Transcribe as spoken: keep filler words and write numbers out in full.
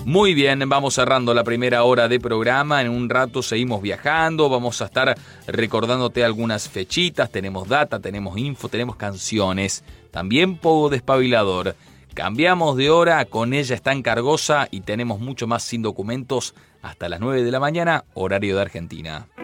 Muy bien, vamos cerrando la primera hora de programa. En un rato seguimos viajando, vamos a estar recordándote algunas fechitas. Tenemos data, tenemos info, tenemos canciones. También Pogo Despabilador. Cambiamos de hora, con ella está en Cargosa y tenemos mucho más sin documentos hasta las nueve de la mañana, horario de Argentina.